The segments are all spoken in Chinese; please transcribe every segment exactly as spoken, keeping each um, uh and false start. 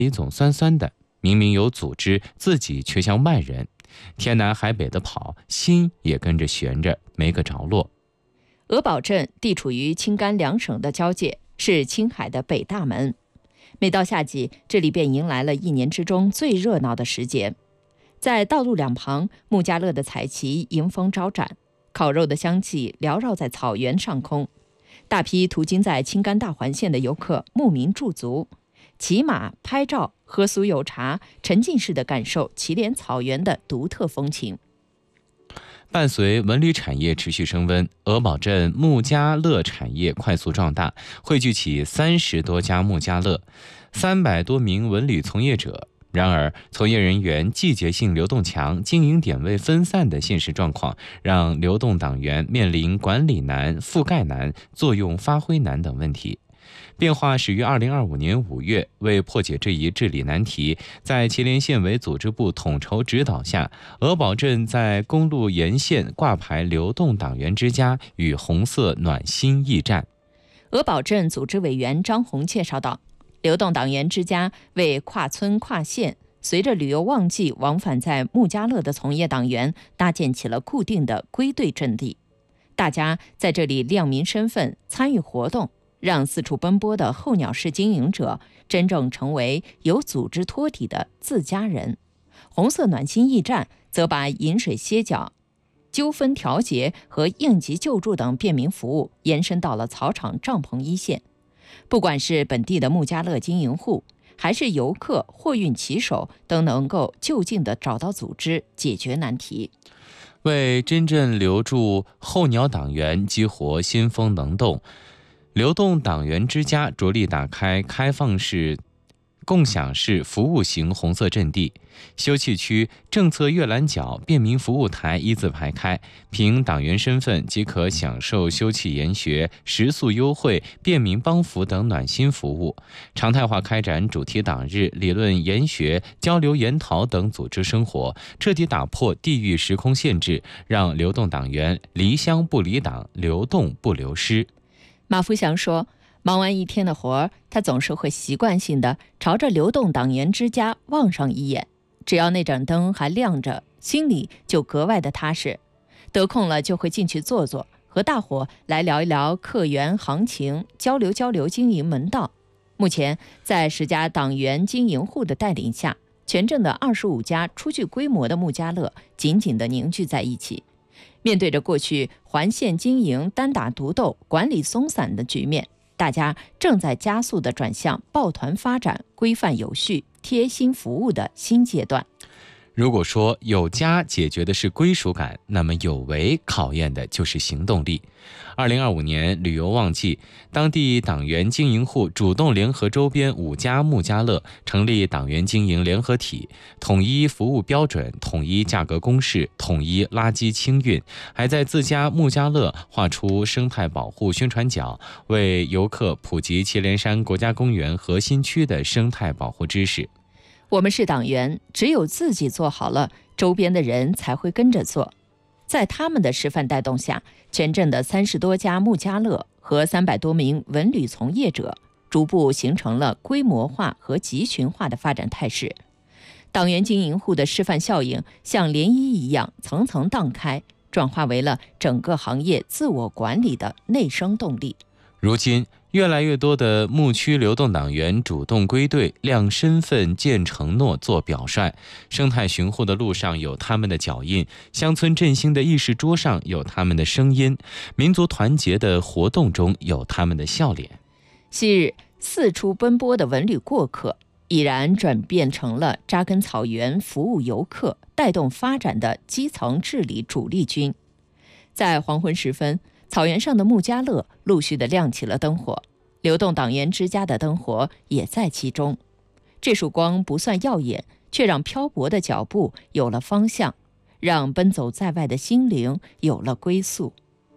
里总酸酸的，明明有组织，自己却像外人，天南海北的跑，心也跟着悬着，没个着落。 鹅堡镇地处于青甘两省的交界，是青海的北大门。每到夏季，这里便迎来了一年之中最热闹的时节。在道路两旁，穆家乐的彩旗迎风招展，烤肉的香气缭绕在草原上空。大批途经在青甘大环线的游客慕名驻足，骑马、拍照、喝酥油茶，沉浸式地感受祁连草原的独特风情。 伴随文旅产业持续升温，鹅堡镇穆家乐产业快速壮大，汇聚起三十多家穆家乐，三百多名文旅从业者。然而，从业人员季节性流动强、经营点位分散的现实状况，让流动党员面临管理难、覆盖难、作用发挥难等问题。变化始于二零二五年五月，为破解这一治理难题，在祁连县委组织部统筹指导下，鹅堡镇在公路沿线挂牌流动党员之家与红色暖心驿站。 鹅堡镇组织委员张红介绍道，流动党员之家为跨村跨县，随着旅游旺季往返在穆家乐的从业党员搭建起了固定的归队阵地，大家在这里亮明身份，参与活动，让四处奔波的候鸟式经营者真正成为有组织托底的自家人。红色暖心驿站则把饮水歇脚、纠纷调节和应急救助等便民服务延伸到了草场帐篷一线。不管是本地的穆家乐经营户，还是游客、货运骑手，都能够就近地找到组织，解决难题。 为真正留住候鸟党员，激活新风能动，流动党员之家着力打开开放式、共享式服务型红色阵地，休憩区、政策阅览角、便民服务台一字排开，凭党员身份即可享受休憩研学、食宿优惠、便民帮扶等暖心服务。常态化开展主题党日、理论研学、交流研讨等组织生活，彻底打破地域时空限制，让流动党员离乡不离党，流动不流失。 马福祥说，忙完一天的活儿，他总是会习惯性地朝着流动党员之家望上一眼，只要那盏灯还亮着，心里就格外的踏实。得空了就会进去坐坐，和大伙来聊一聊客源行情，交流交流经营门道。目前在十家党员经营户的带领下，全镇的二十五家初具规模的穆家乐紧紧地凝聚在一起。面对着过去环线经营单打独斗、管理松散的局面，大家正在加速地转向抱团发展、规范有序、贴心服务的新阶段。 如果说有家解决的是归属感，那么有为考验的就是行动力。二零二五年旅游旺季，当地党员经营户主动联合周边五家穆家乐，成立党员经营联合体，统一服务标准，统一价格公示，统一垃圾清运，还在自家穆家乐划出生态保护宣传角，为游客普及祁连山国家公园核心区的生态保护知识。 我们是党员，只有自己做好了，周边的人才会跟着做。在他们的示范带动下，全镇的三十多家穆家乐和三百多名文旅从业者，逐步形成了规模化和集群化的发展态势。党员经营户的示范效应像涟漪一样层层荡开，转化为了整个行业自我管理的内生动力。 如今，越来越多的牧区流动党员主动归队，亮身份、见承诺、做表率。生态巡护的路上有他们的脚印，乡村振兴的议事桌上有他们的声音，民族团结的活动中有他们的笑脸。 昔日四处奔波的文旅过客，已然转变成了扎根草原、服务游客、带动发展的基层治理主力军。在黄昏时分，草原上的穆家乐陆续地亮起了灯火，流动党员之家的灯火也在其中。这束光不算耀眼，却让漂泊的脚步有了方向，让奔走在外的心灵有了归宿。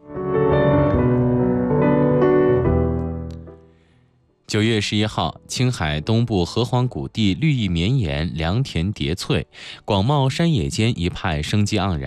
九月十一号，青海东部河湟谷地绿意绵延，良田叠翠，广袤山野间一派生机盎然。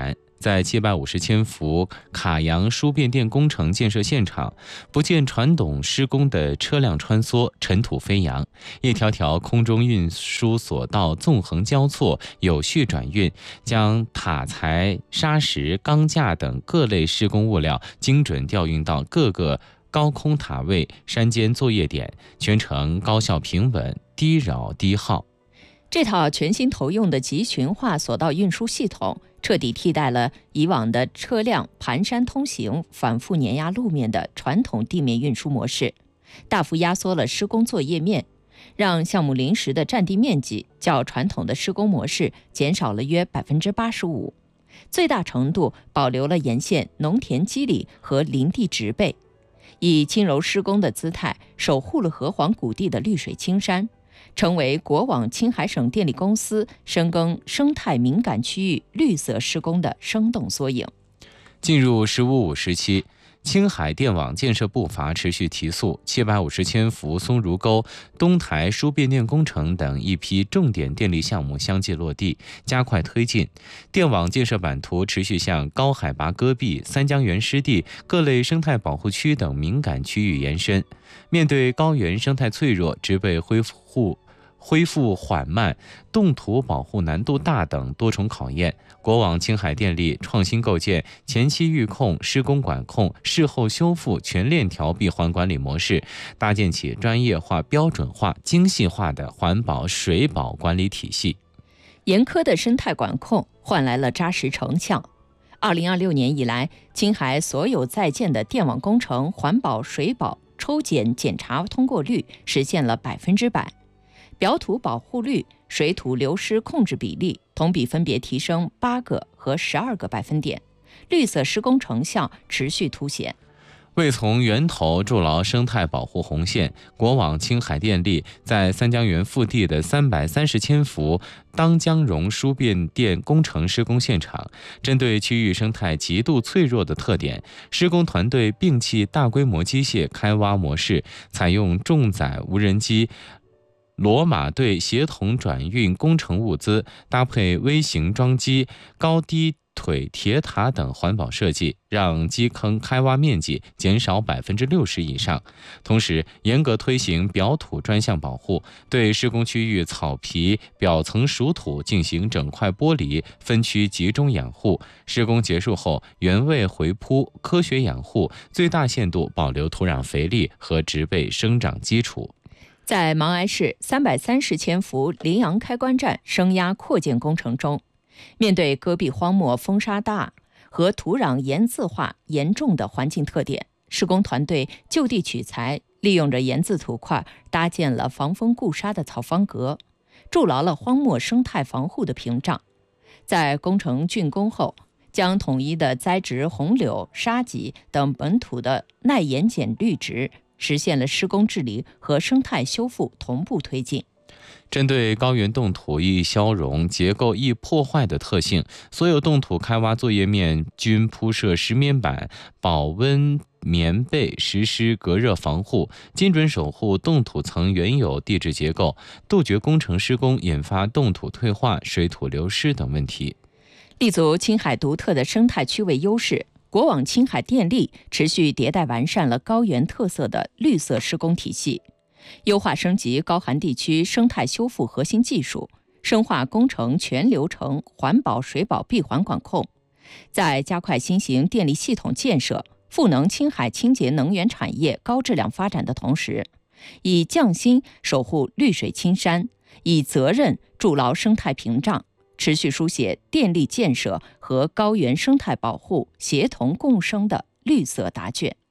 在七百五十千伏卡阳输变电工程建设现场，不见传统施工的车辆穿梭，尘土飞扬，一条条空中运输索道纵横交错，有序转运，将塔材、砂石、钢架等各类施工物料精准调运到各个高空塔位、山间作业点，全程高效平稳，低扰低耗。 这套全新投用的集群化索道运输系统，彻底替代了以往的车辆盘山通行、反复碾压路面的传统地面运输模式，大幅压缩了施工作业面，让项目临时的占地面积较传统的施工模式减少了约百分之八十五，最大程度保留了沿线农田基里和林地植被，以轻柔施工的姿态守护了河湟谷地的绿水青山，成为国网青海省电力公司深耕生态敏感区域绿色施工的生动缩影。 进入“十五五”时期，青海电网建设步伐持续提速，七百五十千伏松如沟、东台输变电工程等一批重点电力项目相继落地，加快推进。电网建设版图持续向高海拔戈壁、三江源湿地、各类生态保护区等敏感区域延伸。面对高原生态脆弱、植被恢复恢复缓慢、冻土保护难度大等多重考验，国网青海电力创新构建前期预控、施工管控、事后修复全链条闭环管理模式，搭建起专业化、标准化、精细化的环保水保管理体系。 严苛的生态管控换来了扎实成效。二零二六年以来，青海所有在建的电网工程环保水保抽检检查通过率实现了百分之百。表土保护率、水土流失控制比例同比分别提升八个和十二个百分点，绿色施工成效持续凸显。 为从源头筑牢生态保护红线，国网青海电力在三江源腹地的三百三十千伏当江蓉输变电工程施工现场，针对区域生态极度脆弱的特点，施工团队摒弃大规模机械开挖模式，采用重载无人机、骡马队协同转运工程物资，搭配微型桩机、高低腿铁塔等环保设计，让基坑开挖面积减少百分之六十以上。同时，严格推行表土专项保护，对施工区域草皮、表层熟土进行整块剥离，分区集中养护。施工结束后，原位回铺，科学养护，最大限度保留土壤肥力和植被生长基础。 在芒崖市三百三十千伏林阳开关站升压扩建工程中，面对戈壁荒漠风沙大和土壤盐渍化严重的环境特点，施工团队就地取材，利用着盐渍土块搭建了防风固沙的草方阁，筑牢了荒漠生态防护的屏障。在工程竣工后，将统一的栽植红柳、沙棘等本土的耐盐碱绿植，实现了施工治理和生态修复同步推进。 针对高原冻土易消融、结构易破坏的特性，所有冻土开挖作业面均铺设石棉板、保温棉被，实施隔热防护，精准守护冻土层原有地质结构，杜绝工程施工引发冻土退化、水土流失等问题。 立足青海独特的生态区位优势，国网青海电力持续迭代完善了高原特色的绿色施工体系，优化升级高寒地区生态修复核心技术，深化工程全流程环保水保闭环管控，在加快新型电力系统建设、赋能青海清洁能源产业高质量发展的同时，以匠心守护绿水青山，以责任筑牢生态屏障，持续书写电力建设和高原生态保护协同共生的绿色答卷。